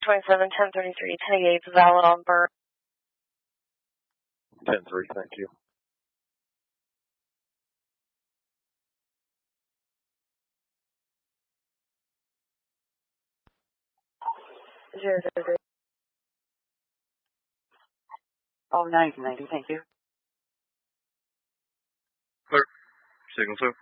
27-1033, 10-8 is valid on bird. 10-3, thank you. Zero, zero, zero. Oh, 90, thank you. Clear. Signal 2.